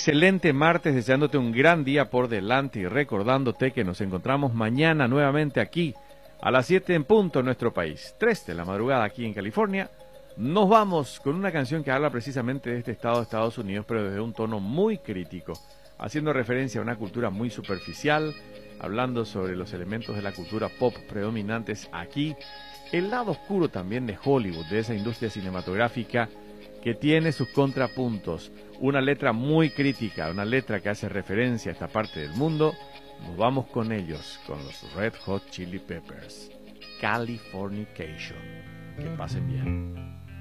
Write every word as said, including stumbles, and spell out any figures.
excelente martes, deseándote un gran día por delante y recordándote que nos encontramos mañana nuevamente aquí a las siete en punto en nuestro país, tres de la madrugada aquí en California. Nos vamos con una canción que habla precisamente de este estado de Estados Unidos, pero desde un tono muy crítico, haciendo referencia a una cultura muy superficial, hablando sobre los elementos de la cultura pop predominantes aquí, el lado oscuro también de Hollywood, de esa industria cinematográfica que tiene sus contrapuntos, una letra muy crítica, una letra que hace referencia a esta parte del mundo. Nos vamos con ellos, con los Red Hot Chili Peppers, Californication. Que pasen bien.